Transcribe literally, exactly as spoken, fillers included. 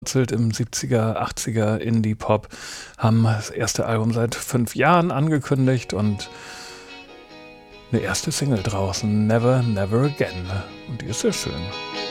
im siebziger, achtziger Indie-Pop, haben das erste Album seit fünf Jahren angekündigt und eine erste Single draußen, Never, Never Again. Und die ist sehr schön.